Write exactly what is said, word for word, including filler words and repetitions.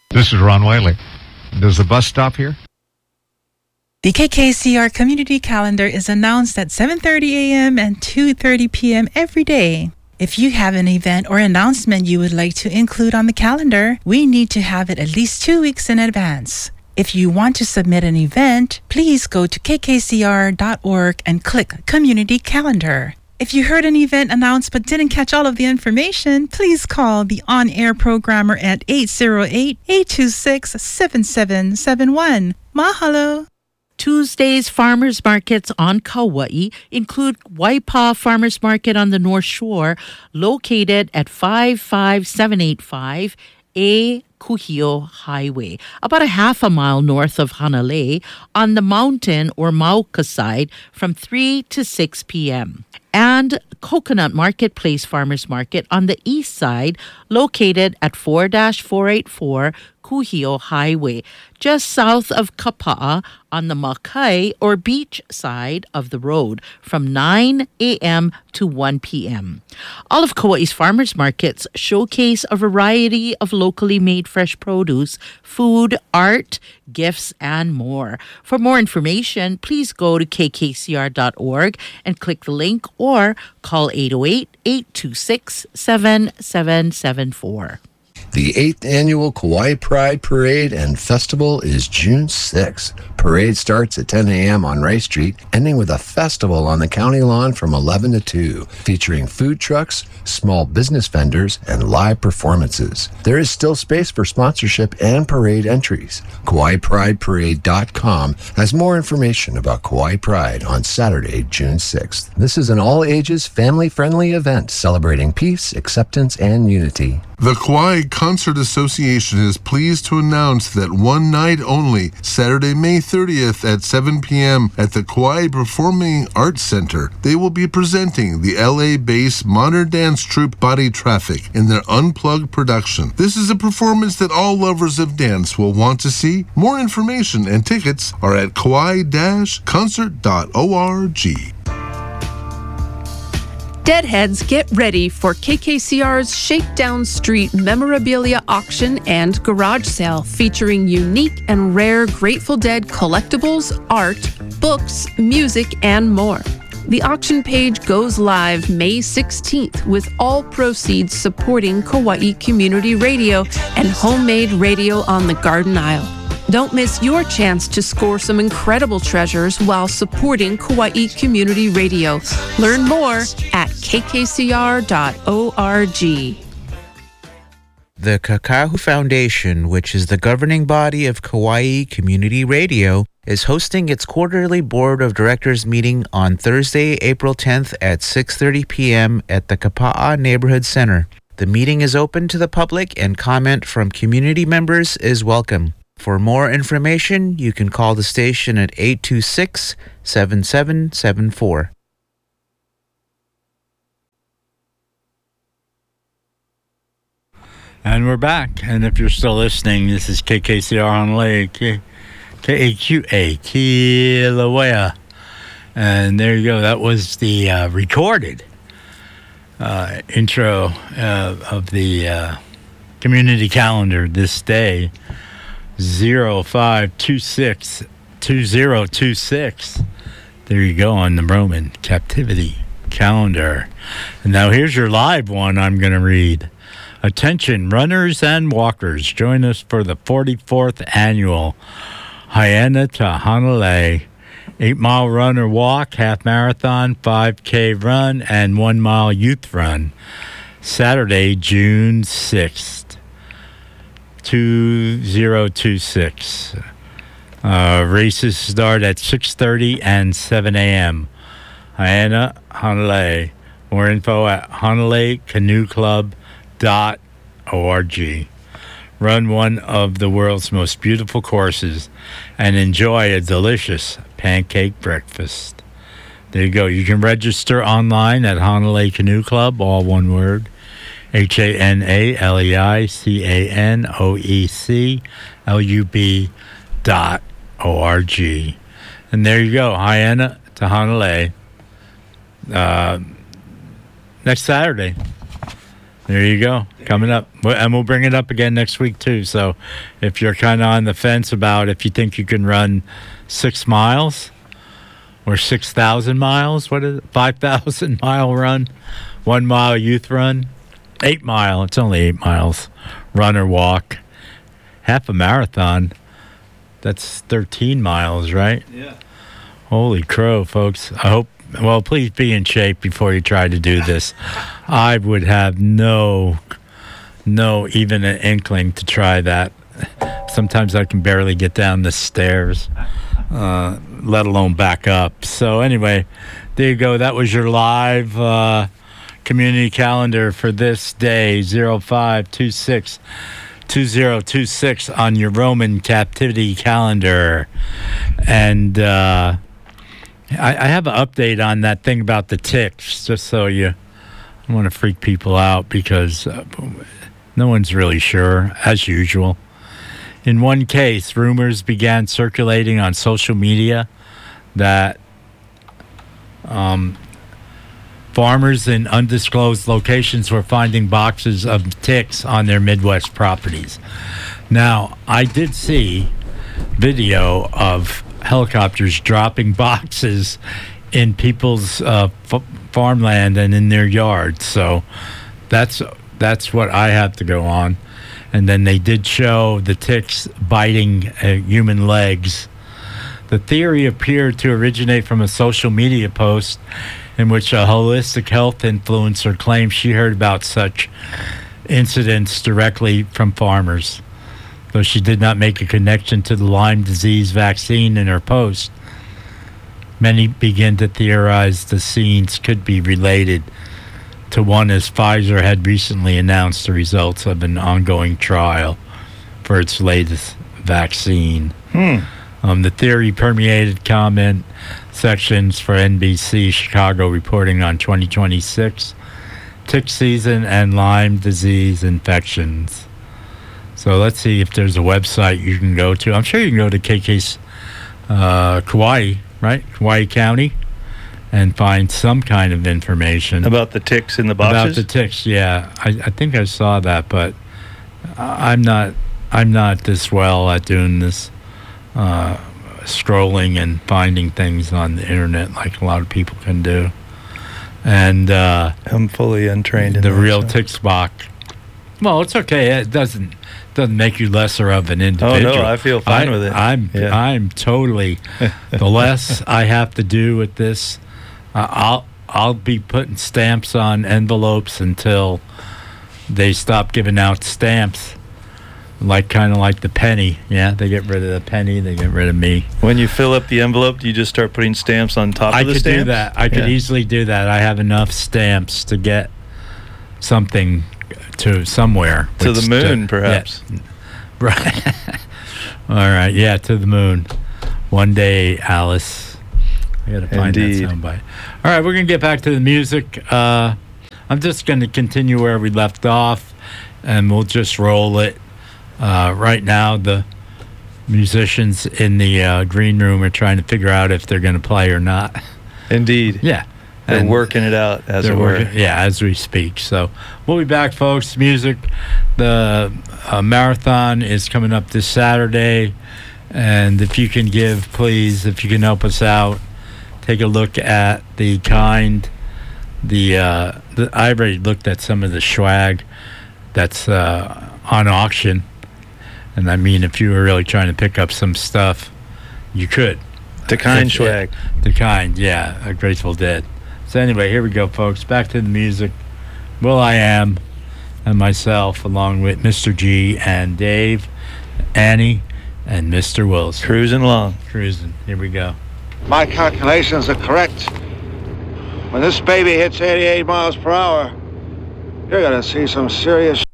This is Ron Wiley. Does the bus stop here? The K K C R Community Calendar is announced at seven thirty a.m. and two thirty p.m. every day. If you have an event or announcement you would like to include on the calendar, we need to have it at least two weeks in advance. If you want to submit an event, please go to k k c r dot org and click Community Calendar. If you heard an event announced but didn't catch all of the information, please call the on-air programmer at eight zero eight, eight two six, seven seven seven one. Mahalo! Tuesday's farmers markets on Kauai include Waipa Farmers Market on the North Shore, located at five five seven eight five A Kuhio Highway, about a half a mile north of Hanalei, on the mountain or Mauka side from three to six p.m. And Coconut Marketplace Farmers Market on the east side, located at four four eight four Kuhio Highway, just south of Kapa'a on the Makai or beach side of the road from nine a.m. to one p.m. All of Kauai's farmers markets showcase a variety of locally made fresh produce, food, art, gifts, and more. For more information, please go to k k c r dot org and click the link or call eight oh eight, eight two six, seven seven seven four. The eighth Annual Kauai Pride Parade and Festival is June sixth. Parade starts at ten a.m. on Rice Street, ending with a festival on the county lawn from eleven to two, featuring food trucks, small business vendors, and live performances. There is still space for sponsorship and parade entries. Kauai Pride Parade dot com has more information about Kauai Pride on Saturday, June sixth. This is an all-ages, family-friendly event celebrating peace, acceptance, and unity. The Kauai Concert Association is pleased to announce that one night only, Saturday, May thirtieth at seven p.m. at the Kauai Performing Arts Center, they will be presenting the L A-based modern dance troupe Body Traffic in their Unplugged production. This is a performance that all lovers of dance will want to see. More information and tickets are at kauai dash concert dot org. Deadheads, get ready for K K C R's Shakedown Street Memorabilia Auction and Garage Sale, featuring unique and rare Grateful Dead collectibles, art, books, music, and more. The auction page goes live May sixteenth with all proceeds supporting Kauai Community Radio and homemade radio on the Garden Isle. Don't miss your chance to score some incredible treasures while supporting Kauai Community Radio. Learn more at k k c r dot org. The Kakahu Foundation, which is the governing body of Kauai Community Radio, is hosting its quarterly Board of Directors meeting on Thursday, April tenth at six thirty p.m. at the Kapa'a Neighborhood Center. The meeting is open to the public and comment from community members is welcome. For more information, you can call the station at eight two six, seven seven seven four. And we're back. And if you're still listening, this is K K C R on Lake, K A Q A, Kilauea. And there you go. That was the uh, recorded uh, intro uh, of the uh, community calendar this day. zero five two six two zero two six. There you go on the Roman captivity calendar. And now here's your live one I'm going to read. Attention, runners and walkers. Join us for the forty-fourth annual Hyanna to Hanalei eight-mile run or walk, half marathon, five K run, and one-mile youth run. Saturday, June sixth. two zero two six. Uh, races start at six thirty and seven a.m. Hyanna, Hanalei. More info at hanalei canoe club dot org. Run one of the world's most beautiful courses and enjoy a delicious pancake breakfast. There you go. You can register online at Hanalei Canoe Club, all one word. H A N A L E I C A N O E C L U B dot O R G. And there you go, Hyanna to Hanalei. Uh, next Saturday. There you go. Coming up. And we'll bring it up again next week, too. So if you're kind of on the fence about if you think you can run six miles or six thousand miles, what is it? five thousand mile run, one mile youth run, eight mile. It's only eight miles. Run or walk. Half a marathon. That's thirteen miles, right? Yeah. Holy crow, folks. I hope. Well, please be in shape before you try to do this. I would have no, no, even an inkling to try that. Sometimes I can barely get down the stairs, uh, let alone back up. So anyway, there you go. That was your live uh, community calendar for this day, zero five two six two zero two six on your Roman captivity calendar. And... Uh, I, I have an update on that thing about the ticks, just so you I want to freak people out because uh, no one's really sure, as usual. In one case, rumors began circulating on social media that um, farmers in undisclosed locations were finding boxes of ticks on their Midwest properties. Now, I did see video of helicopters dropping boxes in people's uh, f- farmland and in their yards. So that's that's what I have to go on. And then they did show the ticks biting uh, human legs. The theory appeared to originate from a social media post in which a holistic health influencer claimed she heard about such incidents directly from farmers. Though she did not make a connection to the Lyme disease vaccine in her post, many begin to theorize the scenes could be related to one, as Pfizer had recently announced the results of an ongoing trial for its latest vaccine. Hmm. Um, the theory permeated comment sections for N B C Chicago reporting on twenty twenty-six tick season and Lyme disease infections. So let's see if there's a website you can go to. I'm sure you can go to K K's uh, Kauai, right? Kauai County, and find some kind of information. About the ticks in the boxes? About the ticks, yeah. I, I think I saw that, but I'm not I'm not this well at doing this uh, scrolling and finding things on the internet like a lot of people can do. And uh, I'm fully untrained in the that, real so. tick box. Well, it's okay. It doesn't doesn't make you lesser of an individual. Oh no, I feel fine I, with it. I'm yeah. I'm totally. The less I have to do with this, uh, I'll I'll be putting stamps on envelopes until they stop giving out stamps. Like kind of like the penny. Yeah, they get rid of the penny. They get rid of me. When you fill up the envelope, do you just start putting stamps on top I of the could stamps? do that. I could Yeah. easily do that. I have enough stamps to get something to somewhere. To which the moon, to- perhaps. yeah. Right. All right. Yeah, to the moon. One day, Alice. I got to find Indeed. that soundbite. All right, we're going to get back to the music. Uh, I'm just going to continue where we left off, and we'll just roll it. Uh, right now, the musicians in the uh, green room are trying to figure out if they're going to play or not. Indeed. Yeah. They're And working it out, as they're it were. working- yeah, as we speak. So we'll be back, folks. Music. The uh, marathon is coming up this Saturday. And if you can give, please, if you can help us out, take a look at the kind. The, uh, the I already looked at some of the swag that's uh, on auction. And I mean, if you were really trying to pick up some stuff, you could. The kind If- swag. The kind, yeah. A Grateful Dead. So anyway, here we go, folks. Back to the music. Will I Am and myself, along with Mister G and Dave, Annie, and Mister Wilson. Cruising along. Cruising. Here we go. My calculations are correct. When this baby hits eighty-eight miles per hour, you're gonna see some serious